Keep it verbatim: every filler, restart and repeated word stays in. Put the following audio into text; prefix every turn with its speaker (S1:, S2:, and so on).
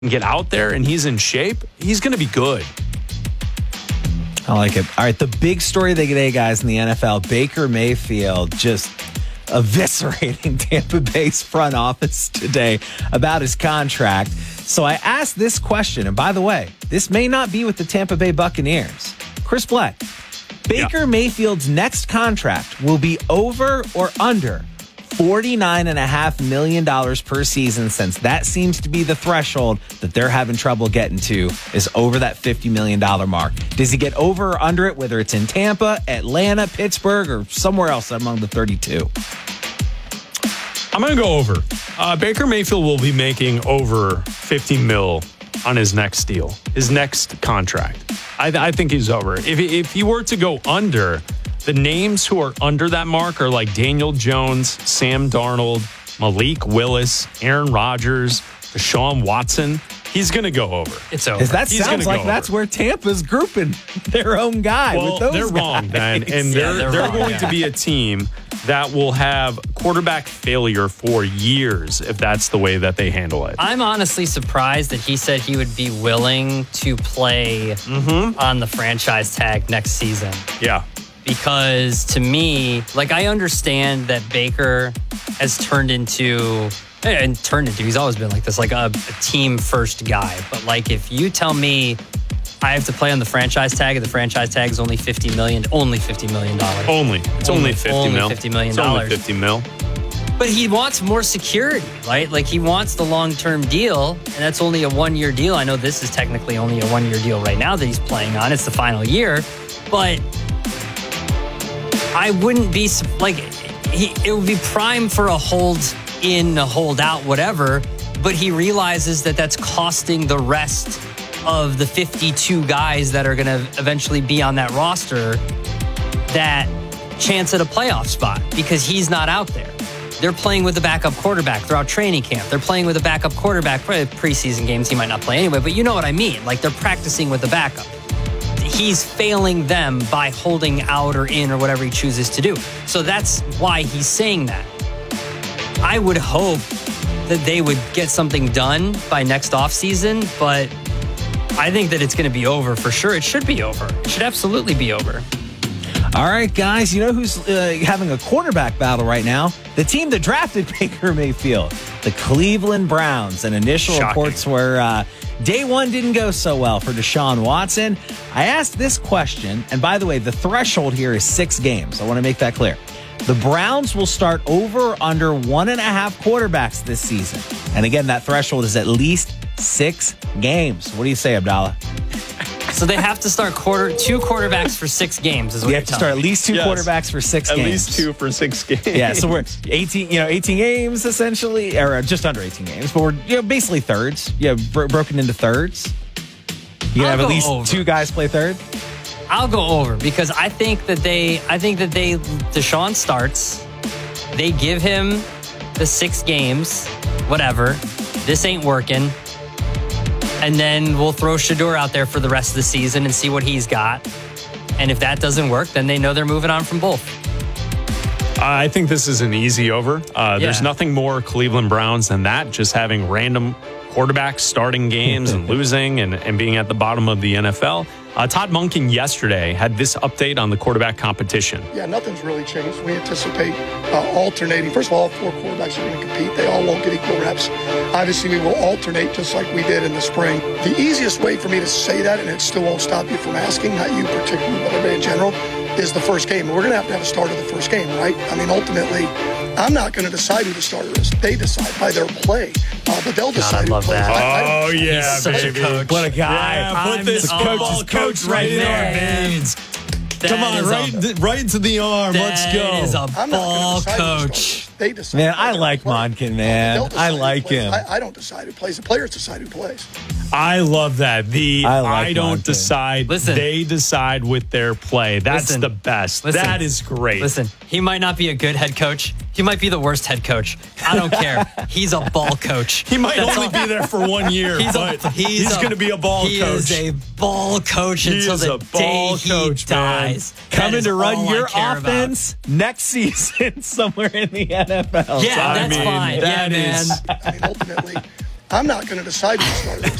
S1: get out there and he's in shape, he's going to be good.
S2: I like it. All right, the big story of the day, guys, in the N F L, Baker Mayfield just eviscerating Tampa Bay's front office today about his contract. So I asked this question, and by the way, this may not be with the Tampa Bay Buccaneers. Chris Black, Baker yeah. Mayfield's next contract will be over or under forty-nine point five million dollars per season, since that seems to be the threshold that they're having trouble getting to, is over that fifty million dollars mark. Does he get over or under it, whether it's in Tampa, Atlanta, Pittsburgh, or somewhere else among the thirty-two?
S1: I'm going to go over. Uh, Baker Mayfield will be making over fifty mil on his next deal, his next contract. I, I think he's over. If, if he were to go under, the names who are under that mark are like Daniel Jones, Sam Darnold, Malik Willis, Aaron Rodgers, Deshaun Watson. He's going to go over.
S3: It's over.
S2: That
S1: He's
S2: sounds like that's
S1: over.
S2: where Tampa's grouping their own guy.
S1: Well,
S2: with those
S1: they're
S2: guys.
S1: wrong, Ben. And
S3: Yeah,
S1: they're,
S3: they're
S1: they're
S3: wrong,
S1: going
S3: yeah.
S1: to be a team that will have quarterback failure for years if that's the way that they handle it.
S3: I'm honestly surprised that he said he would be willing to play
S1: Mm-hmm.
S3: on the franchise tag next season.
S1: Yeah.
S3: Because to me, like, I understand that Baker has turned into, and turned into, he's always been like this, like a, a team first guy. But like, if you tell me I have to play on the franchise tag and the franchise tag is only fifty million, only fifty million dollars.
S1: Only. It's only,
S3: Only-
S1: fifty
S3: only
S1: mil.
S3: fifty million
S1: It's only
S3: dollars.
S1: fifty mil.
S3: But he wants more security, right? Like, he wants the long-term deal, and that's only a one-year deal. I know this is technically only a one-year deal right now that he's playing on. It's the final year. But I wouldn't be, like, he, it would be prime for a hold in, a hold out, whatever. But he realizes that that's costing the rest of the fifty-two guys that are going to eventually be on that roster that chance at a playoff spot, because he's not out there. They're playing with the backup quarterback throughout training camp. They're playing with a backup quarterback for preseason games. He might not play anyway, but you know what I mean. Like, they're practicing with the backup. He's failing them by holding out or in or whatever he chooses to do. So that's why he's saying that. I would hope that they would get something done by next offseason, but I think that it's going to be over for sure. It should be over. It should absolutely be over.
S2: All right, guys, you know who's uh, having a quarterback battle right now? The team that drafted Baker Mayfield, the Cleveland Browns. And initial
S1: Shocking.
S2: reports were uh, day one didn't go so well for Deshaun Watson. I asked this question, and by the way, the threshold here is six games. I want to make that clear. The Browns will start over or under one and a half quarterbacks this season. And again, that threshold is at least six games. What do you say, Abdallah?
S3: So they have to start quarter two quarterbacks for six games. Is what
S2: You
S3: you're
S2: have to start at
S3: telling me.
S2: least two
S1: Yes.
S2: quarterbacks for six
S1: At
S2: games.
S1: least two for six games.
S2: Yeah, so we're eighteen, you know, eighteen games essentially, or uh, just under eighteen games, but we're you know basically thirds. Yeah, bro- broken into thirds. You
S3: I'll
S2: have at
S3: go
S2: least
S3: over.
S2: two guys play third.
S3: I'll go over because I think that they, I think that they, Deshaun starts, they give him the six games, whatever. This ain't working. And then we'll throw Shador out there for the rest of the season and see what he's got. And if that doesn't work, then they know they're moving on from both.
S1: I think this is an easy over. Uh, There's
S3: Yeah.
S1: nothing more Cleveland Browns than that, just having random quarterbacks starting games and losing and, and being at the bottom of the N F L. Uh, Todd Monken yesterday had this update on the quarterback competition.
S4: Yeah, nothing's really changed. We anticipate uh, alternating. First of all, all four quarterbacks are going to compete. They all won't get equal reps. Obviously, we will alternate just like we did in the spring. The easiest way for me to say that, and it still won't stop you from asking, not you particularly, but everybody in general, is the first game. We're going to have to have a starter the first game, right? I mean, ultimately, I'm not going to decide who the starter is. They decide by their play, uh, but they'll decide who
S3: love
S4: plays.
S3: that.
S4: I- I don't-
S1: Oh, yeah,
S3: He's such a
S1: baby.
S3: coach.
S2: What a guy!
S1: Yeah, put
S3: I'm
S1: this
S3: the
S1: football
S3: coach's
S1: coach right in our hands.
S3: That
S5: Come on,
S3: is
S5: right,
S3: a,
S5: th- right into the arm. Let's
S3: that
S5: go.
S3: is a
S4: I'm not
S3: ball
S4: going to decide who the
S3: coach.
S4: starter is. They decide.
S2: Man,
S4: by
S2: I
S4: their
S2: like
S4: play.
S2: Monken,
S4: Uh,
S2: man.
S4: they'll decide
S2: I
S4: who
S2: like
S4: plays.
S2: him.
S4: I, I don't decide who plays. The players decide who plays.
S1: I love that. The
S2: I
S1: I,
S2: like
S1: don't
S2: Monken.
S1: decide.
S3: Listen.
S1: They decide with their play. That's
S3: Listen.
S1: the best.
S3: Listen.
S1: That is great.
S3: Listen, he might not be a good head coach. He might be the worst head coach. I don't care. He's a ball coach.
S1: He might
S3: That's
S1: only
S3: all-
S1: be there for one year,
S3: He's,
S1: but
S3: a, he's,
S1: going to be a ball
S3: he
S1: coach.
S3: He is a ball coach
S1: He
S3: until
S1: is
S3: the
S1: a ball
S3: day
S1: coach,
S3: he
S1: man.
S3: dies. That
S2: Coming
S3: is
S2: to run
S3: all I
S2: your
S3: care about.
S2: offense next season somewhere in the N F L.
S3: Yeah,
S1: I
S3: that's
S1: mean,
S3: fine.
S1: that
S3: yeah,
S1: is-
S3: man.
S4: I mean, ultimately, I'm not going to decide who starters.